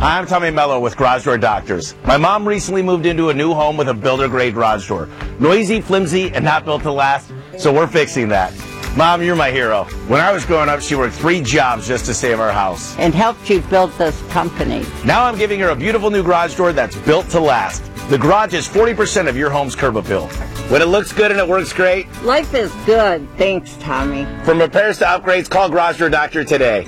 I'm Tommy Mello with Garage Door Doctors. My mom recently moved into a new home with a builder-grade garage door. Noisy, flimsy, and not built to last, so we're fixing that. Mom, you're my hero. When I was growing up, she worked 3 jobs just to save our house. And helped you build this company. Now I'm giving her a beautiful new garage door that's built to last. The garage is 40% of your home's curb appeal. When it looks good and it works great. Life is good. Thanks, Tommy. From repairs to upgrades, call Garage Door Doctor today.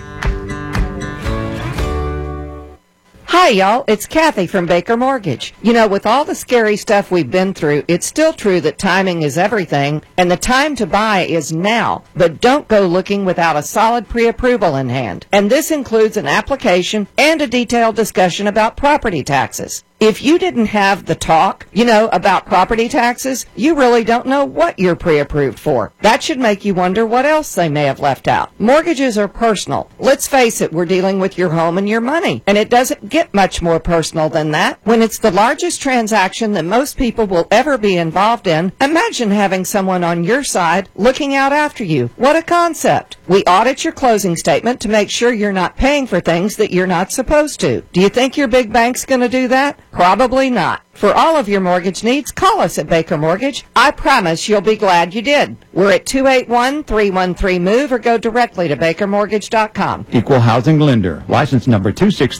Hi, y'all. It's Kathy from Baker Mortgage. You know, with all the scary stuff we've been through, it's still true that timing is everything, and the time to buy is now. But don't go looking without a solid pre-approval in hand. And this includes an application and a detailed discussion about property taxes. If you didn't have the talk, about property taxes, you really don't know what you're pre-approved for. That should make you wonder what else they may have left out. Mortgages are personal. Let's face it, we're dealing with your home and your money. And it doesn't get much more personal than that. When it's the largest transaction that most people will ever be involved in, imagine having someone on your side looking out after you. What a concept. We audit your closing statement to make sure you're not paying for things that you're not supposed to. Do you think your big bank's going to do that? Probably not. For all of your mortgage needs, call us at Baker Mortgage. I promise you'll be glad you did. We're at 281-313-MOVE or go directly to bakermortgage.com. Equal housing lender. License number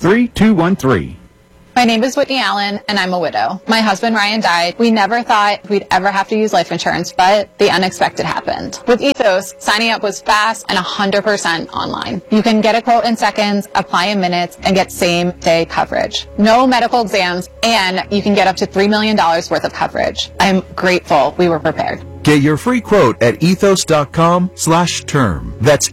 263213. My name is Whitney Allen, and I'm a widow. My husband, Ryan, died. We never thought we'd ever have to use life insurance, but the unexpected happened. With Ethos, signing up was fast and 100% online. You can get a quote in seconds, apply in minutes, and get same-day coverage. No medical exams, and you can get up to $3 million worth of coverage. I'm grateful we were prepared. Get your free quote at ethos.com/term. That's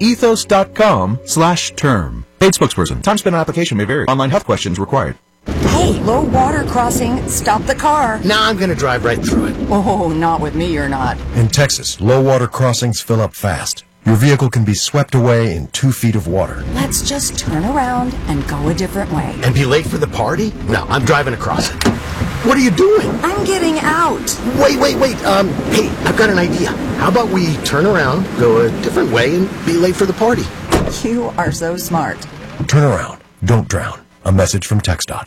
ethos.com/term. Paid spokesperson. Time spent on application may vary. Online health questions required. Hey, low water crossing. Stop the car. Nah, I'm going to drive right through it. Oh, not with me, you're not. In Texas, low water crossings fill up fast. Your vehicle can be swept away in 2 feet of water. Let's just turn around and go a different way. And be late for the party? No, I'm driving across it. What are you doing? I'm getting out. Wait. Hey, I've got an idea. How about we turn around, go a different way, and be late for the party? You are so smart. Turn around. Don't drown. A message from TxDOT.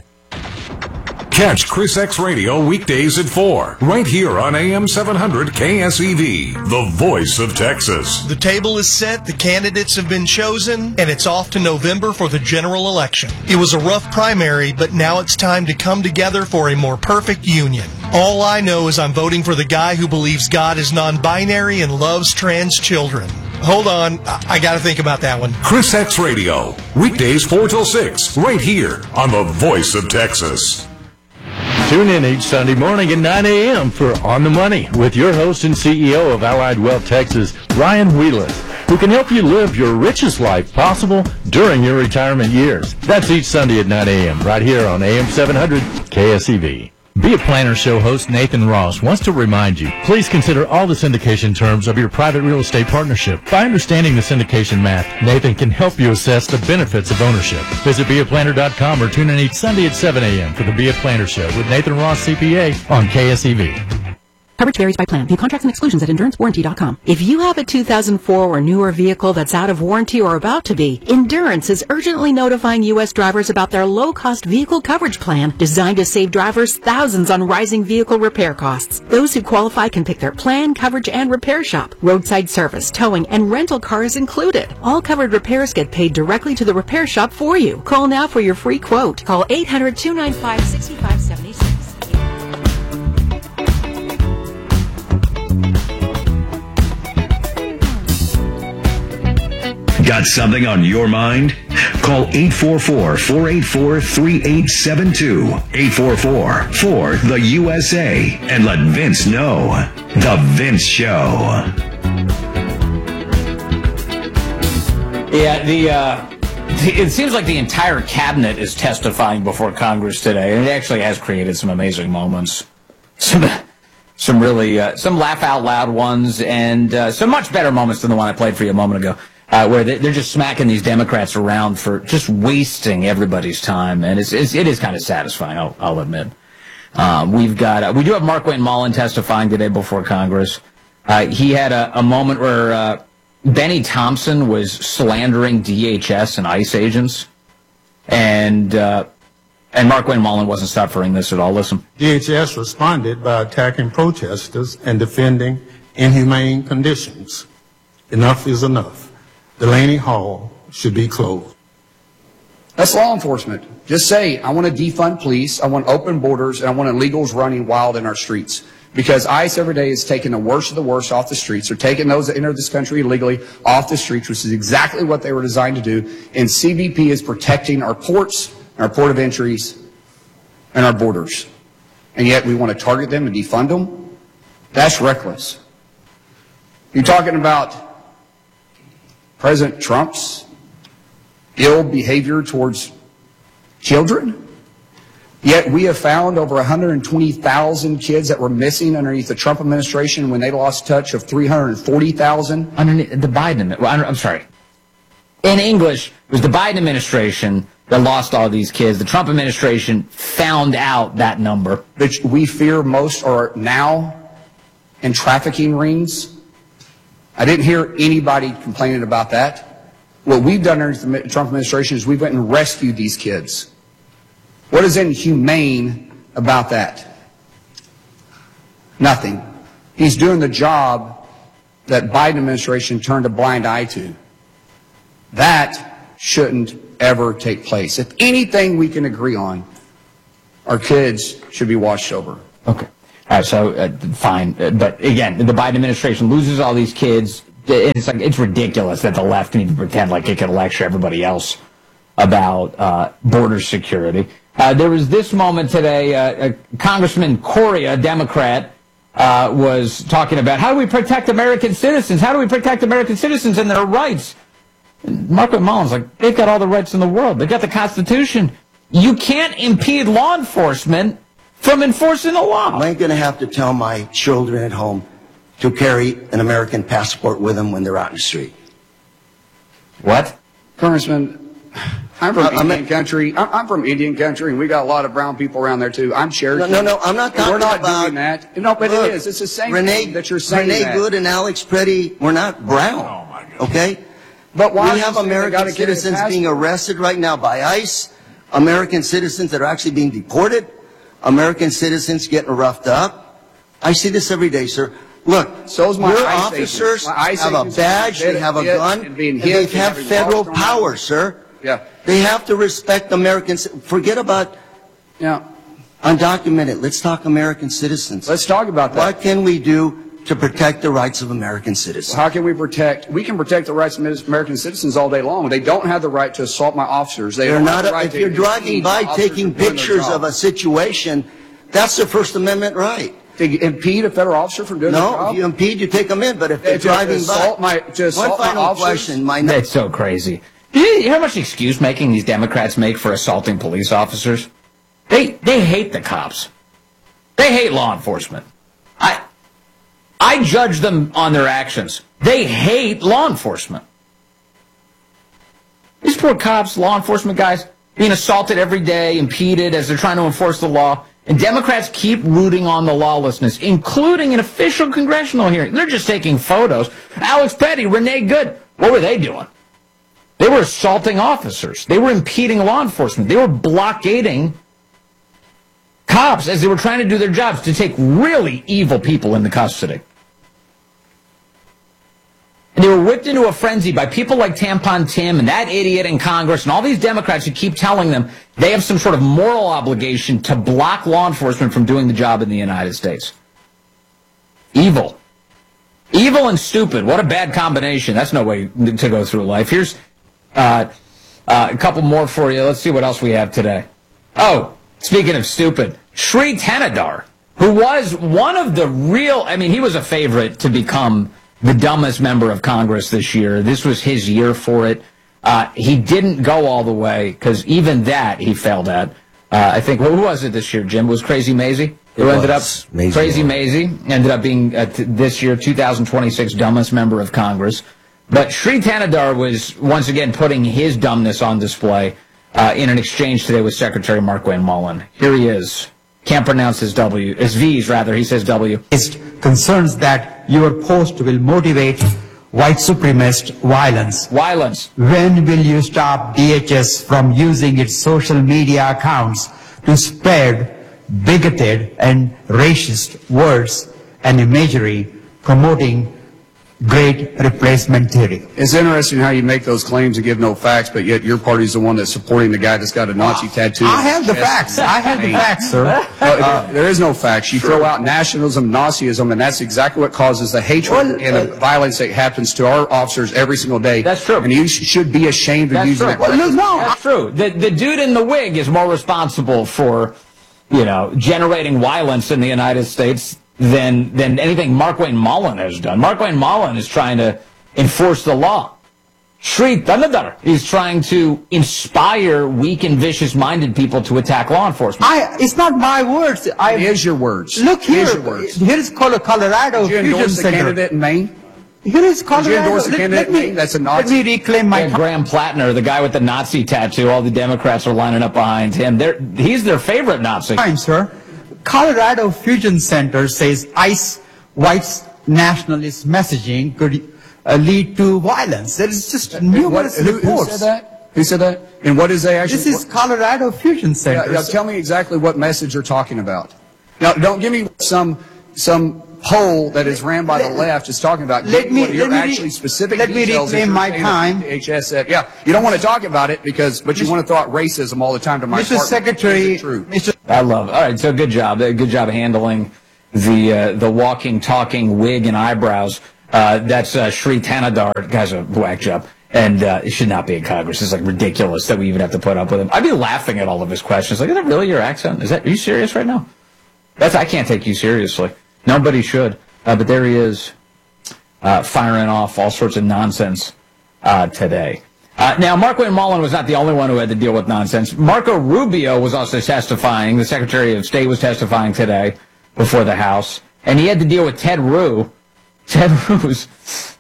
Catch Chris X Radio weekdays at 4, right here on AM 700 KSEV, the voice of Texas. The table is set, the candidates have been chosen, and it's off to November for the general election. It was a rough primary, but now it's time to come together for a more perfect union. All I know is I'm voting for the guy who believes God is non-binary and loves trans children. Hold on, I gotta think about that one. Chris X Radio, weekdays 4 till 6, right here on the voice of Texas. Tune in each Sunday morning at 9 a.m. for On the Money with your host and CEO of Allied Wealth Texas, Ryan Wheelis, who can help you live your richest life possible during your retirement years. That's each Sunday at 9 a.m. right here on AM 700 KSEV. Be a Planner Show host Nathan Ross wants to remind you, please consider all the syndication terms of your private real estate partnership. By understanding the syndication math, Nathan can help you assess the benefits of ownership. Visit beaplanner.com or tune in each Sunday at 7 a.m. for the Be a Planner Show with Nathan Ross, CPA, on KSEV. Coverage varies by plan. View contracts and exclusions at endurancewarranty.com. If you have a 2004 or newer vehicle that's out of warranty or about to be, Endurance is urgently notifying U.S. drivers about their low-cost vehicle coverage plan designed to save drivers thousands on rising vehicle repair costs. Those who qualify can pick their plan, coverage, and repair shop. Roadside service, towing, and rental car is included. All covered repairs get paid directly to the repair shop for you. Call now for your free quote. Call 800-295-6576. Got something on your mind? Call 844-484-3872. 844-4-THE-USA. And let Vince know. The Vince Show. Yeah, it seems like the entire cabinet is testifying before Congress today, and it actually has created some amazing moments. Some really, some laugh out loud ones, and some much better moments than the one I played for you a moment ago. Where they're just smacking these Democrats around for just wasting everybody's time, and it is kind of satisfying. I'll admit. We do have Mark Wayne Mullen testifying today before Congress. He had a moment where Benny Thompson was slandering DHS and ICE agents, and And Markwayne Mullin wasn't suffering this at all. Listen. DHS responded by attacking protesters and defending inhumane conditions. Enough is enough. Delaney Hall should be closed. That's law enforcement. Just say, I want to defund police, I want open borders, and I want illegals running wild in our streets. Because ICE every day is taking the worst of the worst off the streets. They're taking those that enter this country illegally off the streets, which is exactly what they were designed to do. And CBP is protecting our ports, our port of entries, and our borders. And yet we want to target them and defund them? That's reckless. You're talking about President Trump's ill behavior towards children? Yet we have found over 120,000 kids that were missing underneath the Trump administration when they lost touch of 340,000. Underneath the Biden, I'm sorry. In English, it was the Biden administration that lost all these kids. The Trump administration found out that number. Which we fear most are now in trafficking rings. I didn't hear anybody complaining about that. What we've done under the Trump administration is we went and rescued these kids. What is inhumane about that? Nothing. He's doing the job that Biden administration turned a blind eye to. That shouldn't ever take place. If anything we can agree on, our kids should be watched over. Okay. All right, so fine. But again, the Biden administration loses all these kids. It's ridiculous that the left can even pretend like it can lecture everybody else about border security. There was this moment today, Congressman Correa, a Democrat, was talking about how do we protect American citizens? How do we protect American citizens and their rights? And Markwayne Mullin's like, they've got all the rights in the world. They've got the Constitution. You can't impede law enforcement from enforcing the law. I ain't going to have to tell my children at home to carry an American passport with them when they're out in the street. What? Congressman, I'm from Indian country. I'm from Indian country, and we got a lot of brown people around there too. I'm Cherokee. No, I'm not talking about. We're not doing that. No, but look, it is. It's the same thing that you're saying. Renee Good and Alex Preddy, we're not brown. Oh my God. Okay. But why we have American citizens being arrested right now by ICE? American citizens that are actually being deported? American citizens getting roughed up? I see this every day, sir. Look, your officers have a badge, they have a gun, and they have federal power, sir. Yeah. They have to respect Americans. Forget about undocumented. Let's talk American citizens. Let's talk about that. What can we do to protect the rights of American citizens? How can we protect? We can protect the rights of American citizens all day long. They don't have the right to assault my officers. They're not. If you're driving by taking pictures of a situation, that's their First Amendment right. To impede a federal officer from doing their job? No, if you impede, you take them in. But if they're driving by, one final question. That's so crazy. You hear how much excuse making these Democrats make for assaulting police officers? They hate the cops. They hate law enforcement. I judge them on their actions. They hate law enforcement. These poor cops, law enforcement guys, being assaulted every day, impeded as they're trying to enforce the law. And Democrats keep rooting on the lawlessness, including an official congressional hearing. They're just taking photos. Alex Petty, Renee Good, what were they doing? They were assaulting officers. They were impeding law enforcement. They were blockading cops as they were trying to do their jobs to take really evil people into custody. And they were whipped into a frenzy by people like Tampon Tim and that idiot in Congress and all these Democrats who keep telling them they have some sort of moral obligation to block law enforcement from doing the job in the United States. Evil. Evil and stupid. What a bad combination. That's no way to go through life. Here's a couple more for you. Let's see what else we have today. Oh, speaking of stupid, Sri Thanedar, who was one of the real, he was a favorite to become the dumbest member of Congress this year. This was his year for it. He didn't go all the way because even that he failed at. I think, who was it this year, Jim? It was Crazy Mazie? Crazy Mazie ended up being this year 2026 dumbest member of Congress. But Sri Thanedar was once again putting his dumbness on display in an exchange today with Secretary Markwayne Mullin. Here he is. Can't pronounce his V's rather. He says W. Concerns that your post will motivate white supremacist violence. Violence. When will you stop DHS from using its social media accounts to spread bigoted and racist words and imagery promoting great replacement theory. It's interesting how you make those claims and give no facts, but yet your party's the one that's supporting the guy that's got a Nazi tattoo. I have the facts. I have the facts, sir. There is no facts. You throw out nationalism, Nazism, and that's exactly what causes the hatred and the violence that happens to our officers every single day. That's true. And you should be ashamed of using that. That's true. The dude in the wig is more responsible for, generating violence in the United States than anything Markwayne Mullin has done. Markwayne Mullin is trying to enforce the law. Sri Thanadar is trying to inspire weak and vicious-minded people to attack law enforcement. It's not my words. It is your words. Look here. It is your words. Here's Colorado Did you endorse the Fusion candidate in Maine? Here is Colorado. Did you endorse the candidate in Maine? That's a Nazi. Let me reclaim my... Graham Plattner, the guy with the Nazi tattoo, all the Democrats are lining up behind him. He's their favorite Nazi. Fine, sir. Colorado Fusion Center says ICE white nationalist messaging could lead to violence. There is just numerous reports. Who said that? Who said that? And what is they actually? This is Colorado Fusion Center. Now tell me exactly what message you're talking about. Now, don't give me some poll that is ran by the left is talking about. Let me reclaim my time. HS said, yeah, you don't want to talk about it but you want to throw out racism all the time to my Mr. Secretary. I love it. All right, so good job. Good job handling the walking, talking wig and eyebrows. That's Sri Thanadar. Guy's a whack job. And it should not be in Congress. It's ridiculous that we even have to put up with him. I'd be laughing at all of his questions. Is that really your accent? Are you serious right now? I can't take you seriously. Nobody should. But there he is, firing off all sorts of nonsense today. Now, Markwayne Mullin was not the only one who had to deal with nonsense. Marco Rubio was also testifying. The Secretary of State was testifying today before the House. And he had to deal with Ted Rue. Ted Rue's,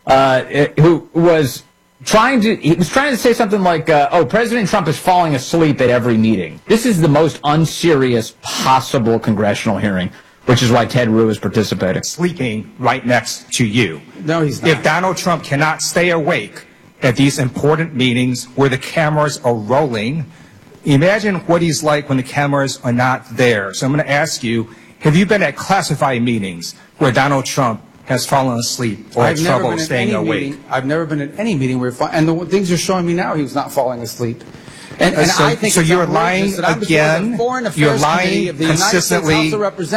who was trying to say something like, President Trump is falling asleep at every meeting. This is the most unserious possible congressional hearing, which is why Ted Rue is participating. Sleeping right next to you. No, he's not. If Donald Trump cannot stay awake at these important meetings where the cameras are rolling, imagine what he's like when the cameras are not there. So I'm going to ask you, have you been at classified meetings where Donald Trump has fallen asleep or had trouble staying awake? I've never been at any meeting where, and the things you're showing me now, he was not falling asleep. And I think so you're lying again. You're lying consistently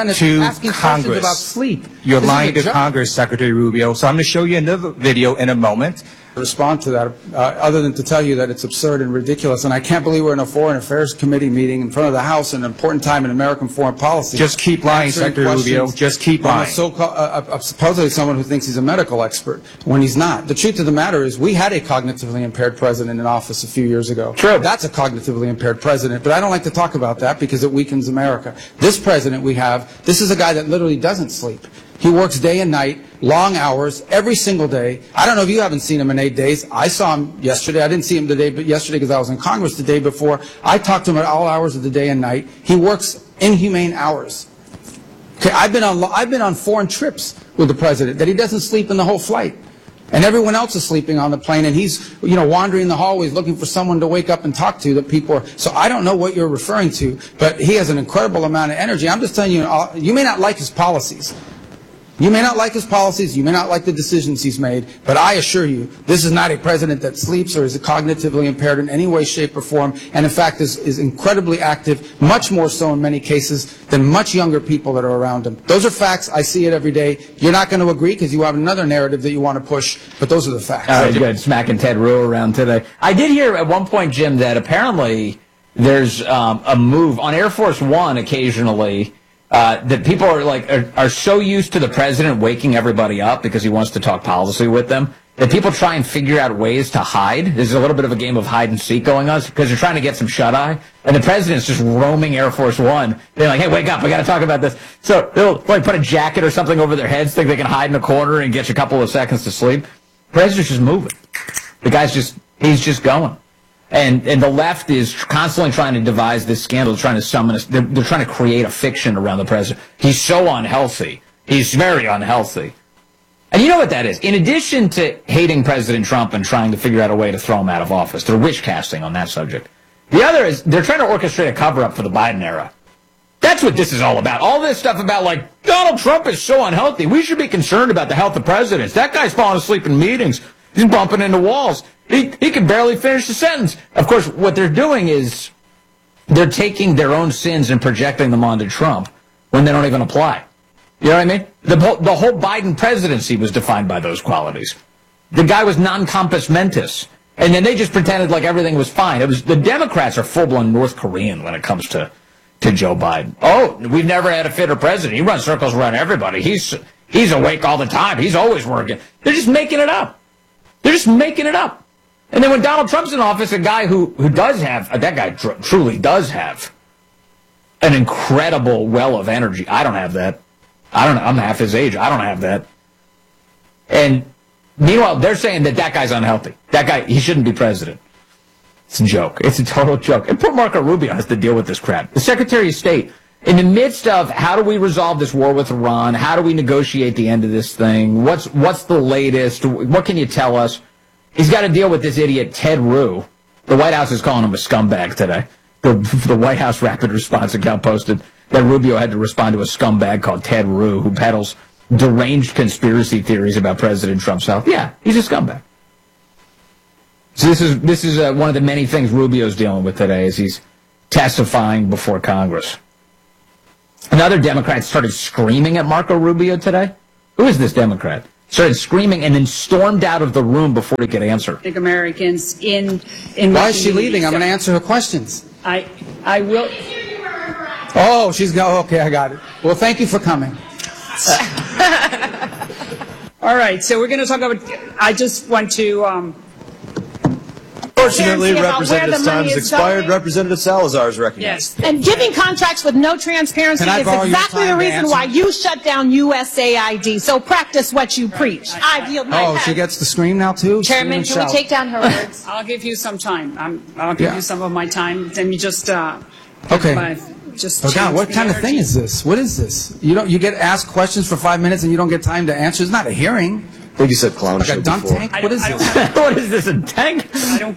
to Congress. About sleep. You're lying to Congress, Secretary Rubio. So I'm going to show you another video in a moment. Respond to that, other than to tell you that it's absurd and ridiculous. And I can't believe we're in a Foreign Affairs Committee meeting in front of the House at an important time in American foreign policy. Just keep lying, Secretary Rubio. Just keep lying. Supposedly someone who thinks he's a medical expert when he's not. The truth of the matter is we had a cognitively impaired president in office a few years ago. True. That's a cognitively impaired president, but I don't like to talk about that because it weakens America. This president we have, this is a guy that literally doesn't sleep. He works day and night, long hours, every single day. I don't know if you haven't seen him in 8 days. I saw him yesterday. I didn't see him yesterday because I was in Congress the day before. I talked to him at all hours of the day and night. He works inhumane hours. Okay, I've been on foreign trips with the president that he doesn't sleep in the whole flight. And everyone else is sleeping on the plane, and he's, wandering the hallways looking for someone to wake up and talk to that people are. So I don't know what you're referring to, but he has an incredible amount of energy. I'm just telling you, you may not like his policies. You may not like his policies, you may not like the decisions he's made, but I assure you, this is not a president that sleeps or is cognitively impaired in any way, shape, or form, and in fact is incredibly active, much more so in many cases than much younger people that are around him. Those are facts. I see it every day. You're not going to agree because you have another narrative that you want to push, but those are the facts. All right, good. Smacking Ted Rue around today. I did hear at one point, Jim, that apparently there's a move on Air Force One occasionally. That people are so used to the president waking everybody up because he wants to talk policy with them that people try and figure out ways to hide. There's a little bit of a game of hide and seek going on because they're trying to get some shut-eye. And the president's just roaming Air Force One. They're like, hey, wake up, we got to talk about this. So they'll put a jacket or something over their heads, think they can hide in a corner and get you a couple of seconds to sleep. The president's just moving. The guy's he's just going. And the left is constantly trying to devise this scandal, trying to summon us. They're trying to create a fiction around the president. He's so unhealthy. He's very unhealthy. And you know what that is? In addition to hating President Trump and trying to figure out a way to throw him out of office, they're wish casting on that subject. The other is they're trying to orchestrate a cover-up for the Biden era. That's what this is all about. All this stuff about, like, Donald Trump is so unhealthy. We should be concerned about the health of presidents. That guy's falling asleep in meetings. He's bumping into walls. He can barely finish the sentence. Of course, what they're doing is they're taking their own sins and projecting them onto Trump when they don't even apply. You know what I mean? The whole Biden presidency was defined by those qualities. The guy was non compos mentis. And then they just pretended like everything was fine. The Democrats are full-blown North Korean when it comes to Joe Biden. Oh, we've never had a fitter president. He runs circles around everybody. He's awake all the time. He's always working. They're just making it up. They're just making it up. And then when Donald Trump's in office, a guy who does have, that guy truly does have an incredible well of energy. I don't have that. I don't know. I'm half his age. I don't have that. And meanwhile, they're saying that guy's unhealthy. That guy, he shouldn't be president. It's a joke. It's a total joke. And poor Marco Rubio has to deal with this crap. The Secretary of State, in the midst of how do we resolve this war with Iran? How do we negotiate the end of this thing? What's the latest? What can you tell us? He's got to deal with this idiot, Ted Rue. The White House is calling him a scumbag today. The White House Rapid Response account posted that Rubio had to respond to a scumbag called Ted Rue, who peddles deranged conspiracy theories about President Trump's health. Yeah, he's a scumbag. So this is one of the many things Rubio's dealing with today as he's testifying before Congress. Another Democrat started screaming at Marco Rubio today. Who is this Democrat? Started screaming and then stormed out of the room before he could answer. I think Americans in Why is she leaving? I'm going to answer her questions. I will. Oh, she's going. Okay, I got it. Well, thank you for coming. All right, so we're going to talk about. I just want to. Unfortunately, Representative's time has expired. Representative Salazar is recognized. Yes, and giving contracts with no transparency is exactly the reason why you shut down USAID. So practice what you preach. I yield my time. She gets to scream now too? Chairman, can we take down her words? I'll give you some time. I'll give you some of my time. Then you just. Okay. Oh God, what kind of thing is this? What is this? You get asked questions for 5 minutes and you don't get time to answer. It's not a hearing. I think you said clown show a dunk before. tank? What is this? What is this, a tank? I don't.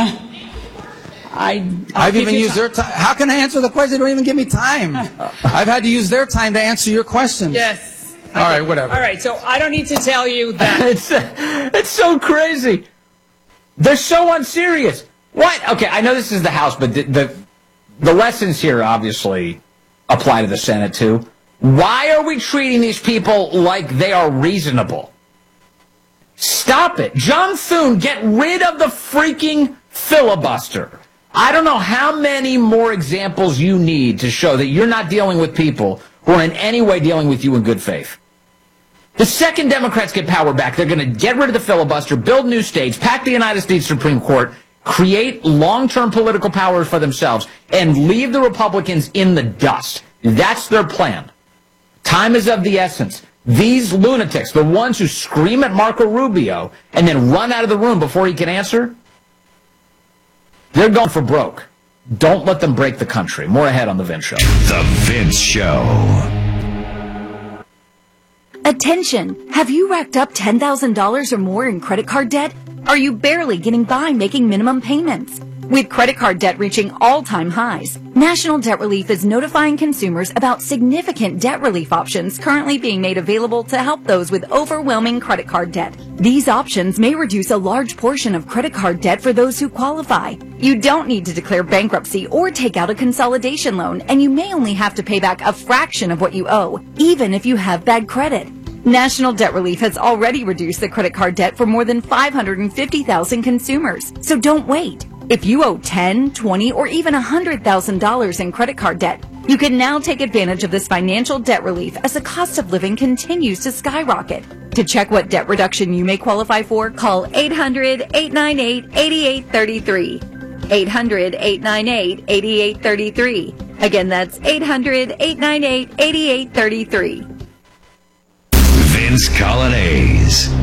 I've even used their time. How can I answer the question? They don't even give me time. I've had to use their time to answer your questions. Yes. All right, whatever. All right, so I don't need to tell you that. It's so crazy. They're so unserious. What? Okay, I know this is the House, but the lessons here obviously apply to the Senate too. Why are we treating these people like they are reasonable? Stop it. John Thune, get rid of the freaking filibuster. I don't know how many more examples you need to show that you're not dealing with people who are in any way dealing with you in good faith. The second Democrats get power back, they're going to get rid of the filibuster, build new states, pack the United States Supreme Court, create long-term political power for themselves, and leave the Republicans in the dust. That's their plan. Time is of the essence. These lunatics, the ones who scream at Marco Rubio and then run out of the room before he can answer, they're going for broke. Don't let them break the country. More ahead on The Vince Show. The Vince Show. Attention! Have you racked up $10,000 or more in credit card debt? Are you barely getting by making minimum payments? With credit card debt reaching all-time highs, National Debt Relief is notifying consumers about significant debt relief options currently being made available to help those with overwhelming credit card debt. These options may reduce a large portion of credit card debt for those who qualify. You don't need to declare bankruptcy or take out a consolidation loan, and you may only have to pay back a fraction of what you owe, even if you have bad credit. National Debt Relief has already reduced the credit card debt for more than 550,000 consumers. So don't wait. If you owe $10,000, $20,000, or even $100,000 in credit card debt, you can now take advantage of this financial debt relief as the cost of living continues to skyrocket. To check what debt reduction you may qualify for, call 800-898-8833. 800-898-8833. Again, that's 800-898-8833. Vince Colonnese.